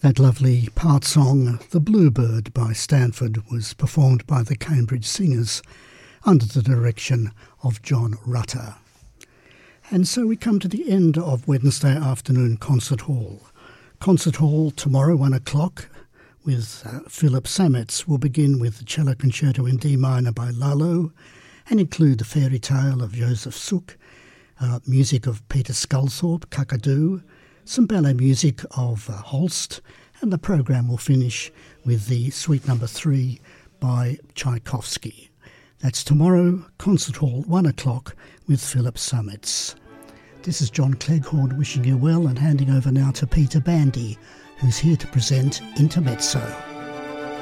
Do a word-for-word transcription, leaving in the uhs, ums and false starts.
That lovely part song, The Bluebird by Stanford, was performed by the Cambridge Singers under the direction of John Rutter. And so we come to the end of Wednesday afternoon Concert Hall. Concert Hall tomorrow, one o'clock, with uh, Philip Sametz, will begin with the Cello Concerto in D minor by Lalo and include the Fairy Tale of Joseph Suk, uh, music of Peter Sculthorpe, Kakadu, some ballet music of uh, Holst, and the programme will finish with the Suite Number Three by Tchaikovsky. That's tomorrow, Concert Hall, one o'clock, with Philip Sametz. This is John Cleghorn wishing you well and handing over now to Peter Bandy, who's here to present Intermezzo.